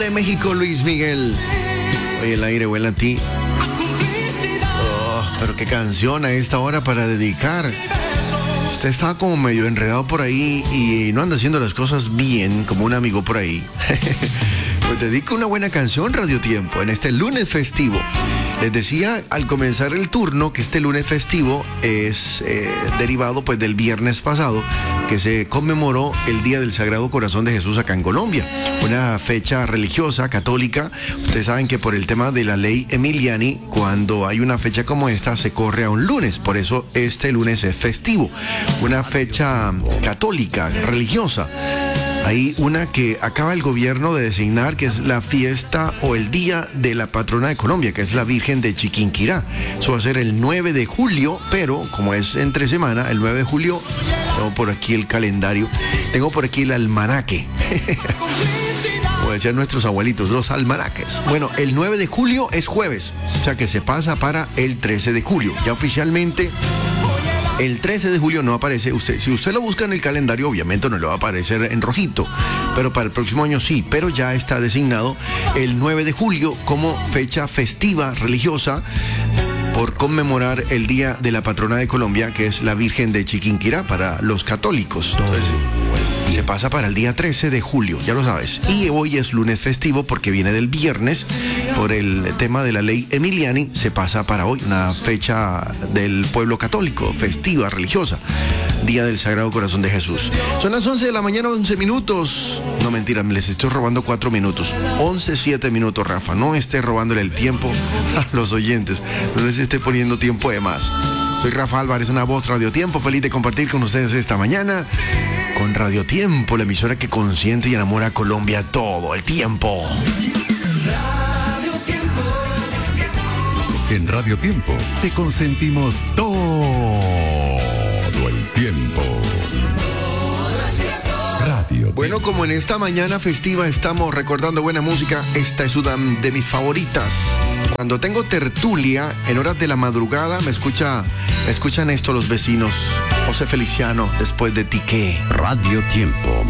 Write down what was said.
de México, Luis Miguel. Oye, el aire huele a ti. Oh, pero qué canción a esta hora para dedicar. Usted está como medio enredado por ahí y no anda haciendo las cosas bien, como un amigo por ahí. Pues dedico una buena canción, Radio Tiempo, en este lunes festivo. Les decía al comenzar el turno que este lunes festivo es derivado pues del viernes pasado, que se conmemoró el Día del Sagrado Corazón de Jesús acá en Colombia. Una fecha religiosa, católica. Ustedes saben que por el tema de la ley Emiliani, cuando hay una fecha como esta, se corre a un lunes. Por eso este lunes es festivo. Una fecha católica, religiosa. Hay una que acaba el gobierno de designar, que es la fiesta o el día de la patrona de Colombia, que es la Virgen de Chiquinquirá. Eso va a ser el 9 de julio, pero como es entre semana, el 9 de julio, tengo por aquí el calendario, tengo por aquí el almanaque. Como decían nuestros abuelitos, los almanaques. Bueno, el 9 de julio es jueves, o sea que se pasa para el 13 de julio. Ya oficialmente... El 13 de julio no aparece, si usted lo busca en el calendario, obviamente no le va a aparecer en rojito, pero para el próximo año sí, pero ya está designado el 9 de julio como fecha festiva religiosa por conmemorar el Día de la Patrona de Colombia, que es la Virgen de Chiquinquirá para los católicos. Entonces, se pasa para el día 13 de julio, ya lo sabes. Y hoy es lunes festivo porque viene del viernes. Por el tema de la ley Emiliani, se pasa para hoy, una fecha del pueblo católico, festiva, religiosa. Día del Sagrado Corazón de Jesús. Son las 11 de la mañana, 11 minutos. No, mentira, les estoy robando 4 minutos. 11, 7 minutos, Rafa. No esté robándole el tiempo a los oyentes. No les esté poniendo tiempo de más. Soy Rafa Álvarez, una voz Radio Tiempo. Feliz de compartir con ustedes esta mañana con Radio Tiempo, la emisora que consiente y enamora a Colombia todo el tiempo. En Radio Tiempo te consentimos todo el tiempo. Radio Bueno, Tiempo. como en esta mañana festiva estamos recordando buena música, esta es una de mis favoritas. Cuando tengo tertulia en horas de la madrugada, me escuchan esto los vecinos. José Feliciano, después de ti qué. Radio Tiempo,